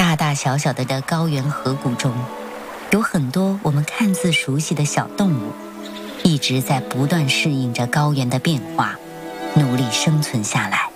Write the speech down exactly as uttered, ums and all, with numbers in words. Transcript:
大大小小的的高原河谷中，有很多我们看似熟悉的小动物，一直在不断适应着高原的变化，努力生存下来。